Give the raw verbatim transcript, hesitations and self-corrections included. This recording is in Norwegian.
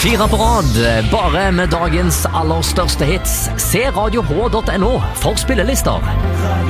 Fire på rad, bare med dagens aller største hits. Se radio h punktum no for spillelister.